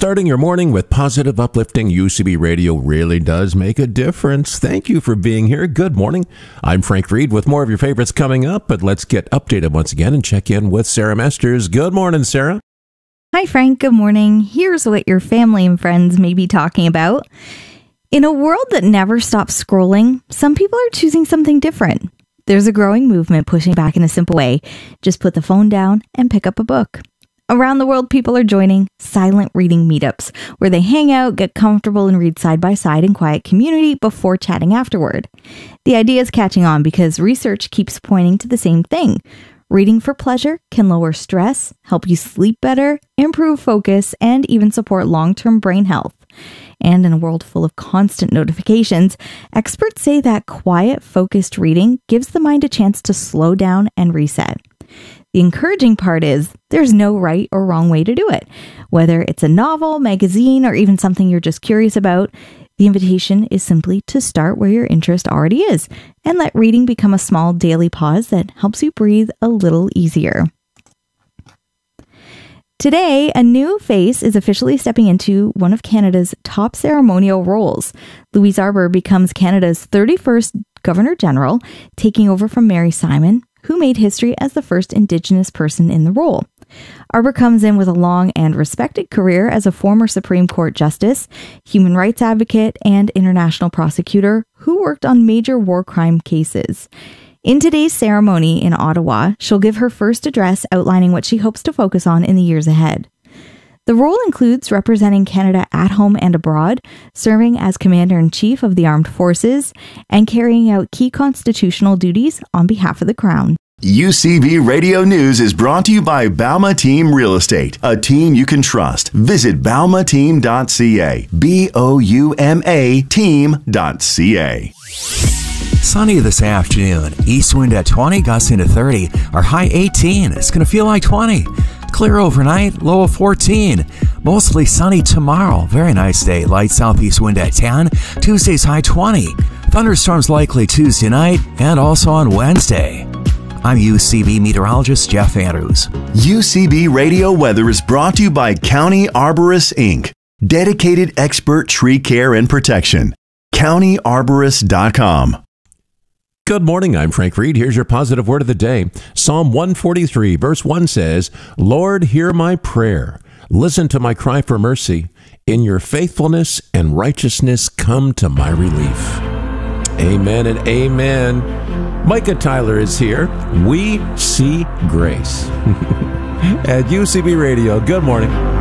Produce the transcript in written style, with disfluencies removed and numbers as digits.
Starting your morning with positive, uplifting UCB radio really does make a difference. Thank you for being here. Good morning. I'm Frank Reed with more of your favorites coming up, but let's get updated once again and check in with Sarah Masters. Good morning, Sarah. Hi, Frank. Good morning. Here's what your family and friends may be talking about. In a world that never stops scrolling, some people are choosing something different. There's a growing movement pushing back in a simple way. Just put the phone down and pick up a book. Around the world, people are joining silent reading meetups, where they hang out, get comfortable, and read side by side in quiet community before chatting afterward. The idea is catching on because research keeps pointing to the same thing. Reading for pleasure can lower stress, help you sleep better, improve focus, and even support long-term brain health. And in a world full of constant notifications, experts say that quiet, focused reading gives the mind a chance to slow down and reset. The encouraging part is there's no right or wrong way to do it. Whether it's a novel, magazine, or even something you're just curious about, the invitation is simply to start where your interest already is and let reading become a small daily pause that helps you breathe a little easier. Today, a new face is officially stepping into one of Canada's top ceremonial roles. Louise Arbour becomes Canada's 31st Governor General, taking over from Mary Simon, who made history as the first Indigenous person in the role. Arbour comes in with a long and respected career as a former Supreme Court Justice, human rights advocate, and international prosecutor who worked on major war crime cases. In today's ceremony in Ottawa, she'll give her first address outlining what she hopes to focus on in the years ahead. The role includes representing Canada at home and abroad, serving as Commander-in-Chief of the Armed Forces, and carrying out key constitutional duties on behalf of the Crown. UCB Radio News is brought to you by Bauma Team Real Estate, a team you can trust. Visit baumateam.ca, BOUMA team.ca. Sunny this afternoon. East wind at 20, gusts into 30. Our high 18. It's going to feel like 20. Clear overnight, low of 14. Mostly sunny tomorrow. Very nice day. Light southeast wind at 10. Tuesday's high 20. Thunderstorms likely Tuesday night and also on Wednesday. I'm UCB meteorologist Jeff Andrews. UCB Radio Weather is brought to you by County Arborists, Inc., dedicated expert tree care and protection. CountyArborist.com. Good morning, I'm Frank Reed. Here's your positive word of the day. Psalm 143, verse 1 says, Lord, hear my prayer. Listen to my cry for mercy. In your faithfulness and righteousness, come to my relief. Amen and amen. Micah Tyler is here. We see grace. At UCB Radio, good morning.